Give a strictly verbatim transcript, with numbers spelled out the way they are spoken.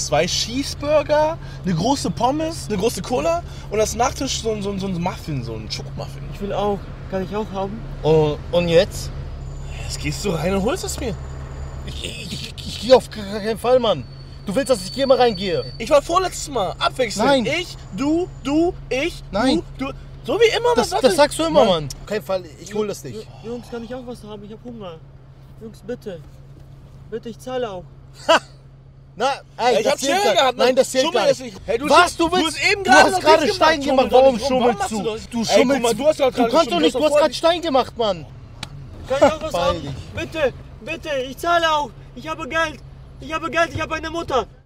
zwei Cheeseburger, eine große Pommes, eine große Cola und als Nachtisch so, so, so ein Muffin, so ein Schokomuffin. Ich will auch. Kann ich auch haben? Und, und jetzt? Jetzt gehst du rein und holst es mir. Ich, ich, ich, ich gehe auf keinen Fall, Mann. Du willst, dass ich hier mal reingehe? Ich war vorletztes Mal. Abwechselnd. Nein. Ich, du, du, ich, Nein. du, du. So wie immer. Das, was das sagst du immer, Mann. Mann. Auf keinen Fall, ich hol das nicht. Jungs, kann ich auch was haben? Ich hab Hunger. Jungs, bitte. Bitte, ich zahle auch. Na, ey, Ich das hab zählt Schere gar- gehabt. Mann. Nein, das zählt Schummel gar ist nicht. nicht. Hey, du Was, sch- du willst? hast eben Du gerade hast noch gerade nicht Stein gemacht. gemacht. Schummel Warum doch nicht rum. Warum schummelst machst du? du das? Du Ey, guck schummelst. mal, du hast doch Du gerade kannst doch geschummelt. nicht, Du du hast hast doch gerade Stein gemacht, Mann. Kann ich auch was Beeil haben? dich. Bitte, bitte, ich zahle auch. Ich habe Geld. Ich habe Geld, ich habe eine Mutter.